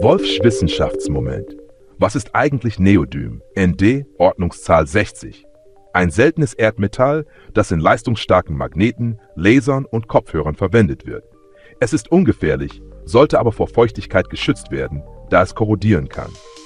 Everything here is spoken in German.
Wolfsch Wissenschaftsmoment. Was ist eigentlich Neodym? ND Ordnungszahl 60. Ein seltenes Erdmetall, das in leistungsstarken Magneten, Lasern und Kopfhörern verwendet wird. Es ist ungefährlich, sollte aber vor Feuchtigkeit geschützt werden, da es korrodieren kann.